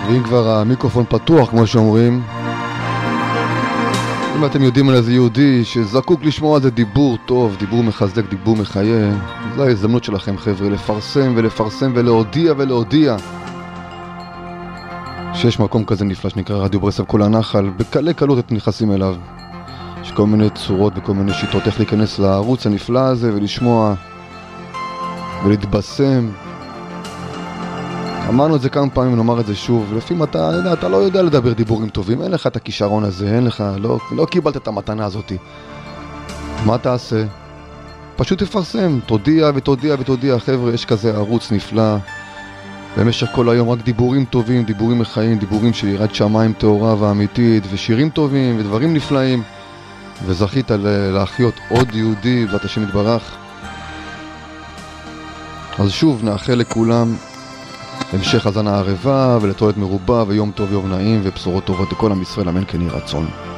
ואם כבר המיקרופון פתוח, כמו שאומרים, אם אתם יודעים על איזה יהודי שזקוק לשמוע על זה דיבור טוב, דיבור מחזק, דיבור מחיה, זו ההזדמנות שלכם חבר'ה, לפרסם ולפרסם ולהודיע שיש מקום כזה נפלא שנקרא רדיו ברסלב כל הנחל. בקלי קלות אתם נכנסים אליו. יש כל מיני צורות וכל מיני שיטות איך להיכנס לערוץ הנפלא הזה ולשמוע ולהתבשם. אמרנו את זה כמה פעמים, נאמר את זה שוב. לפעמים אתה לא יודע לדבר דיבורים טובים, אין לך את הכישרון הזה, אין לך, לא קיבלת את המתנה הזאת. מה תעשה? פשוט תפרסם, תודיע ותודיע. חבר'ה, יש כזה ערוץ נפלא. במשך כל היום רק דיבורים טובים, דיבורים מחיים, דיבורים של יראת שמיים טהורה ואמיתית, ושירים טובים ודברים נפלאים. וזכית להחיות עוד יהודי ואת השם יתברך. אז שוב נאחל לכולם המשך הזנה ערבה ולתועלת מרובה ויום טוב יום נעים ובשורות טובות לכל עם ישראל, אמן כן יהי רצון.